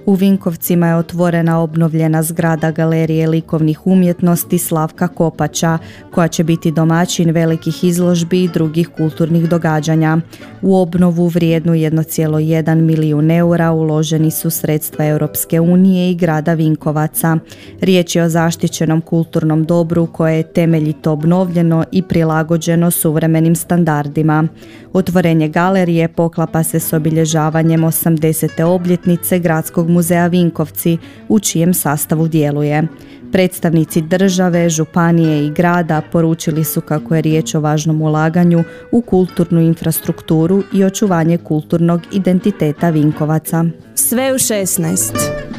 U Vinkovcima je otvorena obnovljena zgrada Galerije likovnih umjetnosti Slavka Kopača, koja će biti domaćin velikih izložbi i drugih kulturnih događanja. U obnovu vrijednu 1,1 milijun eura uloženi su sredstva Europske unije i grada Vinkovaca. Riječ je o zaštićenom kulturnom dobru koje je temeljito obnovljeno i prilagođeno suvremenim standardima. Otvorenje galerije poklapa se s obilježavanjem 80. obljetnice Gradskog muzeja Vinkovci, u čijem sastavu djeluje. Predstavnici države, županije i grada poručili su kako je riječ o važnom ulaganju u kulturnu infrastrukturu i očuvanje kulturnog identiteta Vinkovaca. Sve u 16.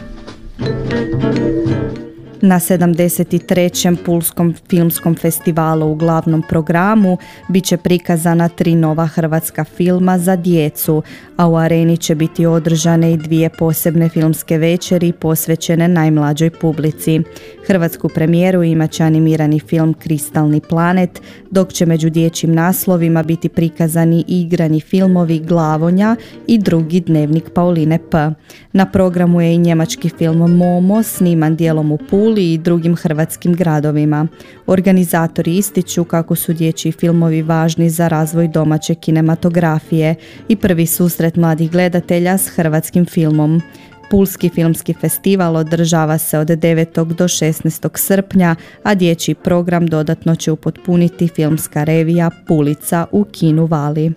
Na 73. Pulskom filmskom festivalu u glavnom programu bit će prikazana 3 nova hrvatska filma za djecu, a u areni će biti održane i 2 posebne filmske večeri posvećene najmlađoj publici. Hrvatsku premijeru imat će animirani film Kristalni planet, dok će među dječjim naslovima biti prikazani i igrani filmovi Glavonja i Drugi dnevnik Pauline P. Na programu je i njemački film Momo, sniman dijelom u Puli i drugim hrvatskim gradovima. Organizatori ističu kako su dječji filmovi važni za razvoj domaće kinematografije i prvi susret mladih gledatelja s hrvatskim filmom. Pulski filmski festival održava se od 9. do 16. srpnja, a dječji program dodatno će upotpuniti filmska revija Pulica u kinu Vali.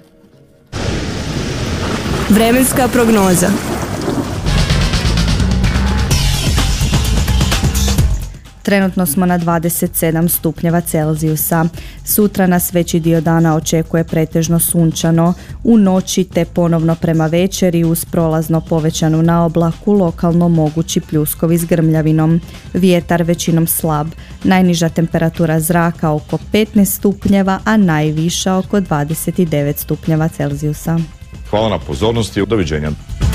Vremenska prognoza. Trenutno smo na 27 stupnjeva Celzijusa. Sutra nas veći dio dana očekuje pretežno sunčano. U noći te ponovno prema večeri uz prolazno povećanu naoblaku lokalno mogući pljuskovi s grmljavinom. Vjetar većinom slab. Najniža temperatura zraka oko 15 stupnjeva, a najviša oko 29 stupnjeva Celzijusa. Hvala na pozornosti. Doviđenja.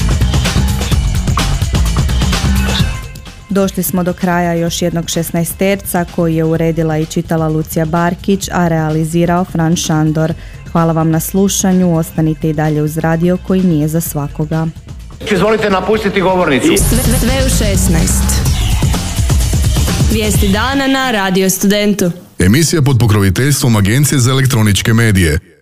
Došli smo do kraja još jednog 16terca koji je uredila i čitala Lucija Barkić, a realizirao Fran Šandor. Hvala vam na slušanju, ostanite i dalje uz radio koji nije za svakoga. Izvolite napustiti govornicu. Sve u 16. Vijesti dana na Radio Studentu. Emisija pod pokroviteljstvom Agencije za elektroničke medije.